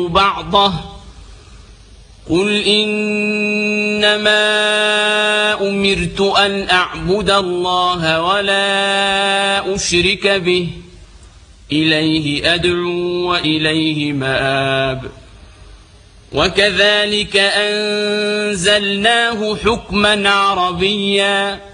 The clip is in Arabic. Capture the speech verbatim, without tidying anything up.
بعضه قل إنما أمرت أن أعبد الله ولا أشرك به إليه أدعو وإليه مآب وكذلك أنزلناه حكما عربيا